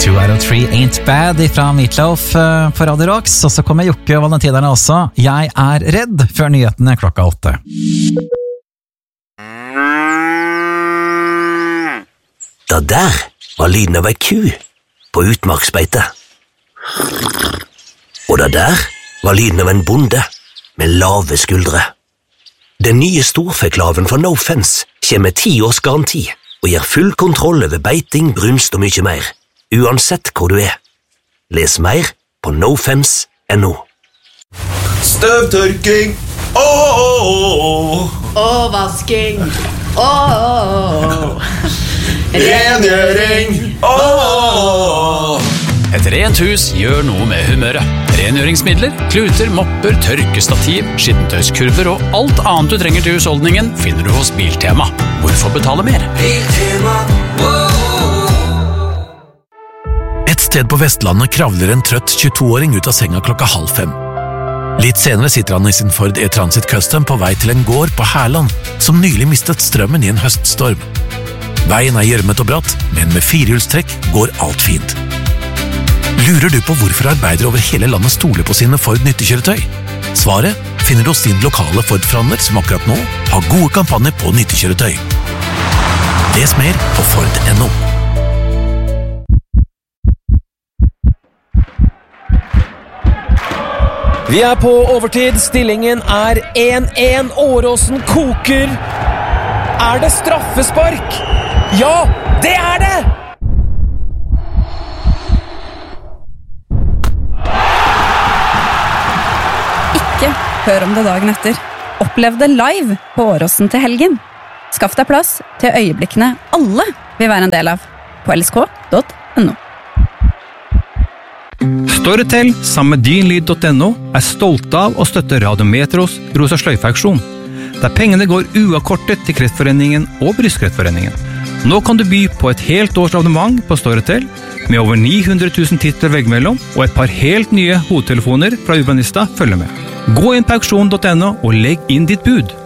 2 out of 3 Ain't Bad fra Meatloaf på Radio Rocks. Og så kommer Jokke og Valentinerne også. Jeg er redd før nyhetene klokka 8. Det der var lyden av ei ku på utmarksbeite. Og det der var lyden av en bonde med lave skuldre. Den nye storfeklaven fra No Fence kommer med 10 års garanti og gir full kontroll over beiting, brunst og mye mer. Uansett hvor du er. Les mer på nofence.no. Støvtørking. Og vasking. Rengjøring. Et rent hus gjør noe med humøret. Rengjøringsmidler, kluter, mopper, tørkestativ, skittentøyskurver og alt annet du trenger til husholdningen finner du hos Biltema. Hvorfor betale mer? Biltema. Et sted på Vestlandet kravler en trøtt 22-åring ut av senga 4:30. Litt senere sitter han i sin Ford E-Transit Custom på vei til en gård på Herland, som nylig mistet strømmen i en høststorm. Veien er gjørmet og bratt, men med firehjulstrekk går alt fint. Lurer du på hvorfor arbeidere over hele landet stoler på sine Ford nyttekjøretøy? Svaret finner du hos din lokale Ford-forhandler som akkurat nå har gode kampanjer på nyttekjøretøy. Les mer på Ford.no. Vi er på overtid, stillingen er 1-1, Åråsen koker. Er det straffespark? Ja, det er det! Ikke hør om det dagen etter. Opplev det live på Åråsen til helgen. Skaff deg plass til øyeblikkene alle vil være en del av på lsk.no. Storytel sammen med dinlyd.no er stolte av å støtte Radiometros Rosa Sløyfe-aksjon, der pengene går uavkortet til Kreftforeningen og Brystkreftforeningen. Nå kan du by på et helt års abonnement på Storytel, med over 900 000 titler veggmellom og et par helt nye hodetelefoner fra Urbanista følger med. Gå inn på auksjon.no og legg inn ditt bud.